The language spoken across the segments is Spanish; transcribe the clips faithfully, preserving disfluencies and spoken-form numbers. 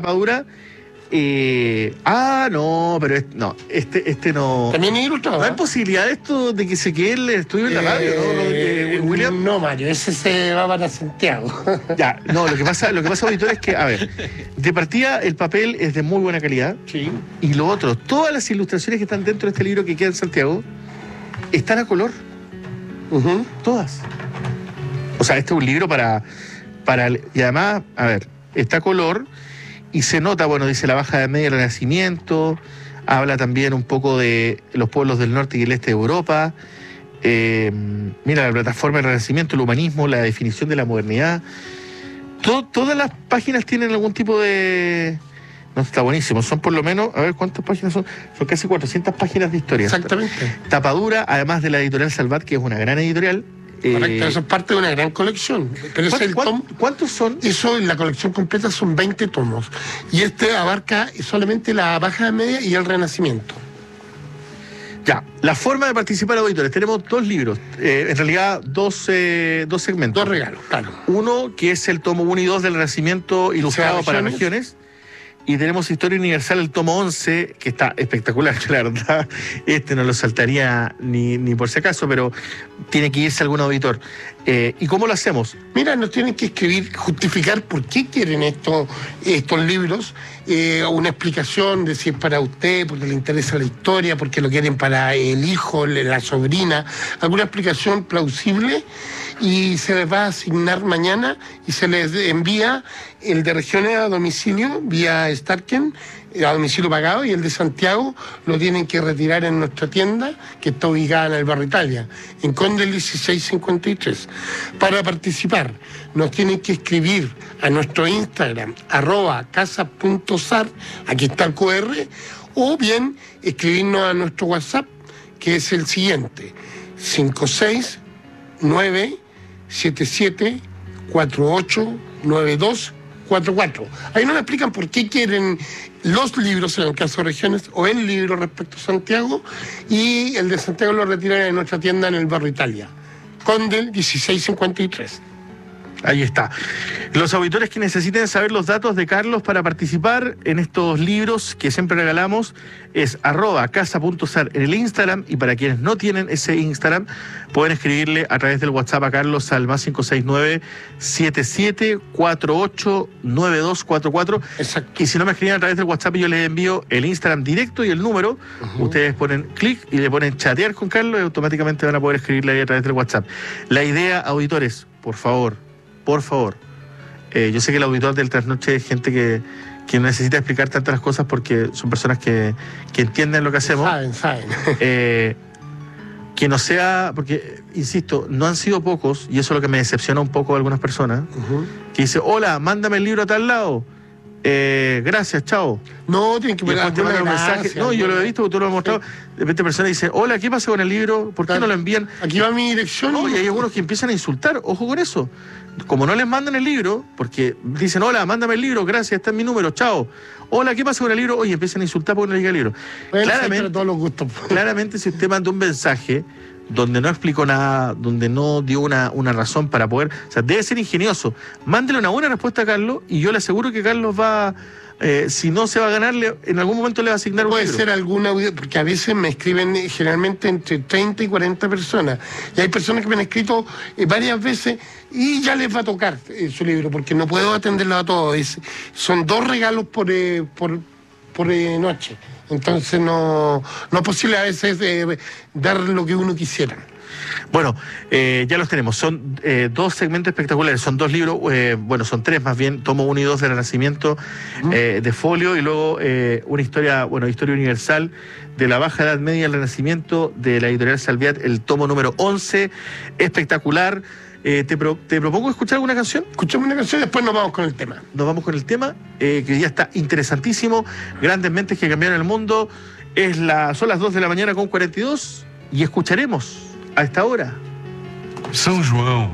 tapadura. Eh, ah, no, pero es, no, este, este no. También es ilustrado. No hay posibilidad de esto de que se quede el estudio en la radio, ¿no? ¿no? Eh, Eh, William. No, Mario, ese se va para Santiago. Ya, no, lo que pasa, lo que pasa, auditor, es que, a ver, de partida el papel es de muy buena calidad. Sí. Y lo otro, todas las ilustraciones que están dentro de este libro que queda en Santiago están a color. Uh-huh. Todas. O sea, este es un libro para, para. Y además, a ver, está a color. Y se nota, bueno, dice la Baja Edad Media y el Renacimiento, habla también un poco de los pueblos del norte y el este de Europa, eh, mira, la plataforma del Renacimiento, el humanismo, la definición de la modernidad. Todo, todas las páginas tienen algún tipo de... No, está buenísimo, son por lo menos, a ver cuántas páginas son, son casi cuatrocientas páginas de historia. Exactamente. Tapadura, además de la editorial Salvat, que es una gran editorial. Correcto, eh, eso es parte de una gran colección. Pero es el tom, ¿Cuántos son? Eso en la colección completa son veinte tomos. Y este abarca solamente la Baja Edad Media y el Renacimiento. Ya, la forma de participar, auditores. Tenemos dos libros, eh, en realidad dos, eh, dos segmentos. Dos regalos, claro. Uno, que es el tomo uno y dos del Renacimiento ilustrado para regiones. Y tenemos Historia Universal, el tomo once, que está espectacular, la verdad. Este no lo saltaría ni, ni por si acaso, pero tiene que irse algún auditor. Eh, ¿Y cómo lo hacemos? Mira, nos tienen que escribir, justificar por qué quieren esto, estos libros, eh, una explicación de si es para usted, porque le interesa la historia, porque lo quieren para el hijo, la sobrina, alguna explicación plausible, y se les va a asignar mañana y se les envía el de regiones a domicilio vía Starken, a domicilio pagado, y el de Santiago lo tienen que retirar en nuestra tienda, que está ubicada en el barrio Italia, en Conde dieciséis cincuenta y tres. Para participar, nos tienen que escribir a nuestro Instagram, arroba casa.sar, aquí está el cu erre, o bien escribirnos a nuestro WhatsApp, que es el siguiente, cinco seis nueve siete siete cuatro ocho nueve dos cuatro cuatro. Ahí nos explican por qué quieren los libros en el caso de regiones o el libro respecto a Santiago, y el de Santiago lo retiran en nuestra tienda en el barrio Italia, Condel dieciséis cincuenta y tres. Ahí está. Los auditores que necesiten saber los datos de Carlos para participar en estos libros que siempre regalamos es arroba casa.sar en el Instagram, y para quienes no tienen ese Instagram pueden escribirle a través del WhatsApp a Carlos al más cinco seis nueve siete siete cuatro ocho nueve dos cuatro cuatro. Exacto. Y si no me escriben a través del WhatsApp, yo les envío el Instagram directo y el número. Uh-huh. Ustedes ponen clic y le ponen chatear con Carlos y automáticamente van a poder escribirle ahí a través del WhatsApp. La idea, auditores, por favor, Por favor, eh, yo sé que el auditor del Trasnoche es gente que, que necesita explicar tantas cosas porque son personas que, que entienden lo que hacemos. Saben, saben. Eh, que no sea, porque, insisto, no han sido pocos, y eso es lo que me decepciona un poco de algunas personas, uh-huh. que dice, hola, mándame el libro a tal lado. Eh, gracias, chao. No, tienen que poner un mensaje. No, yo lo he visto, tú lo has mostrado. Sí. De repente persona dice, hola, ¿qué pasa con el libro? ¿Por qué claro. no lo envían? Aquí va mi dirección. No, y hay algunos que empiezan a insultar, ojo con eso. Como no les mandan el libro, porque dicen, hola, mándame el libro, gracias, está en mi número, chao. Hola, ¿qué pasa con el libro? Oye, empiezan a insultar porque no llega el libro. Bueno, claramente, todos los gustos. Claramente, si usted manda un mensaje donde no explicó nada, donde no dio una, una razón para poder... O sea, debe ser ingenioso. Mándele una buena respuesta a Carlos y yo le aseguro que Carlos va... Eh, si no se va a ganarle, en algún momento le va a asignar un Puede libro. ser alguna, porque a veces me escriben generalmente entre treinta y cuarenta personas, y hay personas que me han escrito eh, varias veces y ya les va a tocar eh, su libro, porque no puedo atenderlo a todos. Es, son dos regalos por, eh, por, por eh, noche, entonces no, no es posible a veces eh, dar lo que uno quisiera. Bueno, eh, ya los tenemos. Son eh, dos segmentos espectaculares. Son dos libros, eh, bueno, son tres más bien. Tomo uno y dos del Renacimiento uh-huh. eh, de folio, y luego eh, una historia, bueno, historia universal de la Baja Edad Media al Renacimiento de la editorial Salviat, el tomo número once. Espectacular. Eh, te, pro, ¿Te propongo escuchar alguna canción? Escuchamos una canción y después nos vamos con el tema. Nos vamos con el tema, eh, que ya está interesantísimo. Grandes mentes que cambiaron el mundo. Es la, son las dos de la mañana con cuarenta y dos y escucharemos a esta hora San Juan,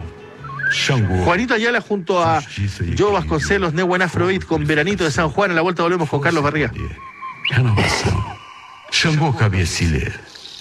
Juanito Ayala junto a Joe Vasconcelos, Nehuen Afrobeat con Veranito de San Juan. A la vuelta volvemos con Carlos Barriga. Renovação. Xangô Cabecilha.